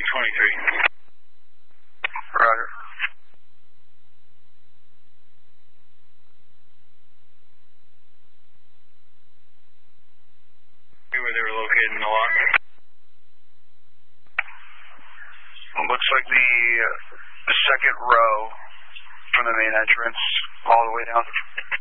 23. Roger. Where they were located in the lock? Looks like the second row from the main entrance all the way down.